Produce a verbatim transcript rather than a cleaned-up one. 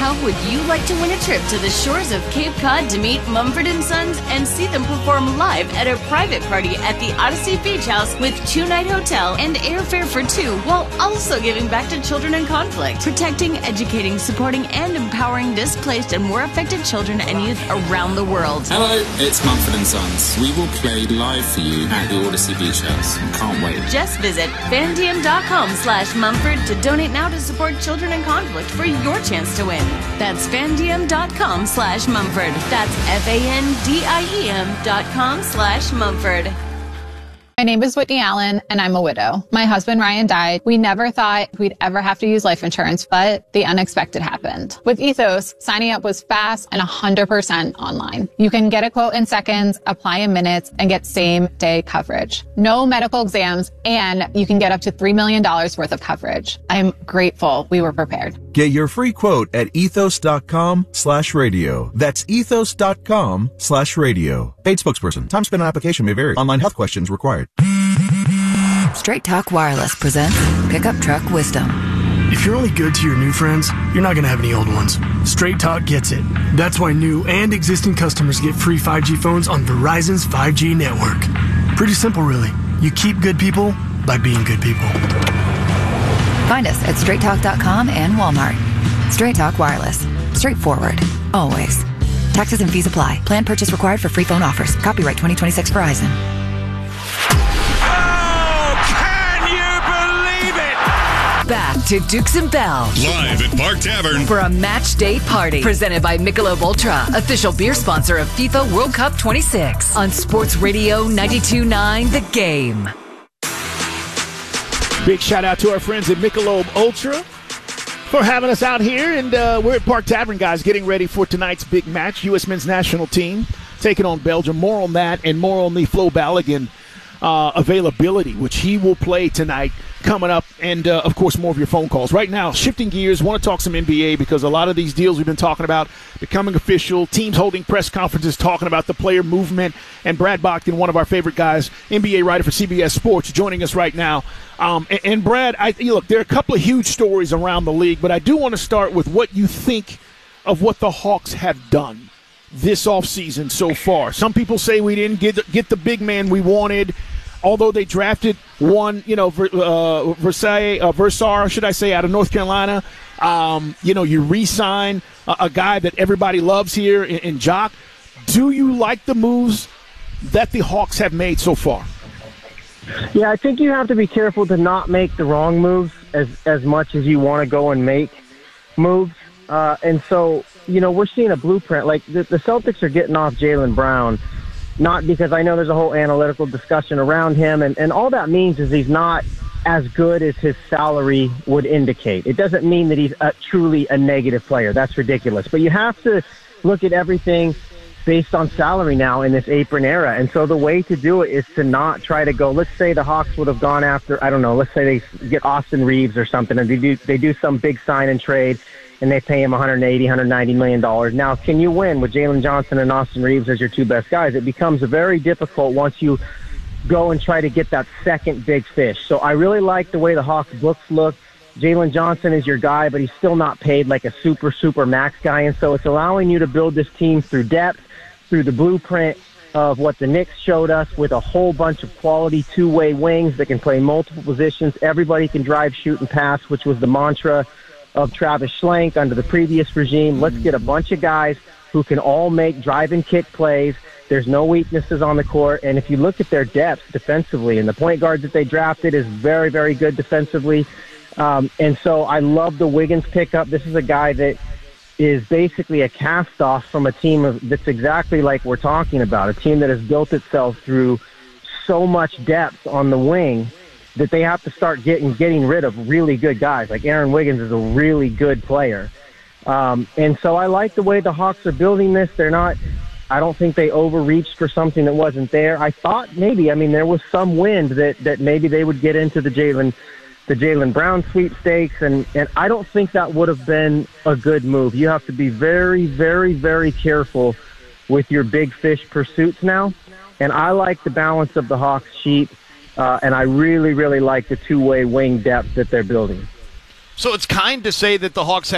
Now, would you like to win a trip to the shores of Cape Cod to meet Mumford and Sons and see them perform live at a private party at the Odyssey Beach House with two-night hotel and airfare for two, while also giving back to children in conflict, protecting, educating, supporting, and empowering displaced and war affected children and youth around the world? Hello, it's Mumford and Sons. We will play live for you at the Odyssey Beach House. Can't wait. Just visit fandm.com slash Mumford to donate now to support children in conflict for your chance to win. That's fandm.com slash Mumford. That's F-A-N-D-I-E-M dot com slash Mumford. My name is Whitney Allen, and I'm a widow. My husband, Ryan, died. We never thought we'd ever have to use life insurance, but the unexpected happened. With Ethos, signing up was fast and one hundred percent online. You can get a quote in seconds, apply in minutes, and get same-day coverage. No medical exams, and you can get up to three million dollars worth of coverage. I'm grateful we were prepared. Get your free quote at ethos.com slash radio. That's ethos.com slash radio. Paid spokesperson. Time spent on application may vary. Online health questions required. Straight Talk Wireless presents Pickup Truck Wisdom. If you're only good to your new friends, you're not going to have any old ones. Straight Talk gets it. That's why new and existing customers get free five G phones on Verizon's five G network. Pretty simple, really. You keep good people by being good people. Find us at straight talk dot com and Walmart. Straight Talk Wireless. Straightforward. Always. Taxes and fees apply. Plan purchase required for free phone offers. Copyright twenty twenty-six Verizon. Back to Dukes and Bell. Live at Park Tavern. For a match day party. Presented by Michelob Ultra, official beer sponsor of FIFA World Cup twenty-six. On Sports Radio ninety-two point nine The Game. Big shout out to our friends at Michelob Ultra for having us out here. And uh, we're at Park Tavern, guys, getting ready for tonight's big match. U S men's national team taking on Belgium. More on that and more on the Flo Balogun uh, availability, which he will play tonight. Coming up, and uh, of course more of your phone calls. Right now, shifting gears, want to talk some N B A because a lot of these deals we've been talking about becoming official, teams holding press conferences talking about the player movement, and Brad Bogdan, one of our favorite guys, N B A writer for C B S Sports, joining us right now. Um, and, and Brad, I, look, there are a couple of huge stories around the league, but I do want to start with what you think of what the Hawks have done this offseason so far. Some people say we didn't get get the big man we wanted. Although they drafted one, you know, uh, Versailles, uh, Versar, should I say, out of North Carolina. Um, you know, you re-sign a, a guy that everybody loves here in, in Jock. Do you like the moves that the Hawks have made so far? Yeah, I think you have to be careful to not make the wrong moves as, as much as you want to go and make moves. Uh, and so, you know, we're seeing a blueprint. Like, the, the Celtics are getting off Jaylen Brown. Not because I know there's a whole analytical discussion around him, and, and all that means is he's not as good as his salary would indicate. It doesn't mean that he's a, truly a negative player. That's ridiculous. But you have to look at everything based on salary now in this apron era. And so the way to do it is to not try to go, let's say the Hawks would have gone after, I don't know, let's say they get Austin Reeves or something, and they do, they do some big sign and trade, and they pay him one hundred eighty, one hundred ninety million dollars. Now, can you win with Jalen Johnson and Austin Reeves as your two best guys? It becomes very difficult once you go and try to get that second big fish. So I really like the way the Hawks books look. Jalen Johnson is your guy, but he's still not paid like a super, super max guy. And so it's allowing you to build this team through depth, through the blueprint of what the Knicks showed us with a whole bunch of quality two-way wings that can play multiple positions. Everybody can drive, shoot, and pass, which was the mantra of Travis Schlenk under the previous regime. Let's get a bunch of guys who can all make drive and kick plays. There's no weaknesses on the court. And if you look at their depth defensively, and the point guard that they drafted is very, very good defensively. Um, and so I love the Wiggins pickup. This is a guy that is basically a cast-off from a team of, that's exactly like we're talking about, a team that has built itself through so much depth on the wing that they have to start getting getting rid of really good guys. Like Aaron Wiggins is a really good player. Um, and so I like the way the Hawks are building this. They're not, I don't think they overreached for something that wasn't there. I thought maybe, I mean, there was some wind that, that maybe they would get into the Jalen the Jaylen Brown sweepstakes, and, and I don't think that would have been a good move. You have to be very, very, very careful with your big fish pursuits now. And I like the balance of the Hawks sheet. Uh, and I really, really like the two-way wing depth that they're building. So it's kind to say that the Hawks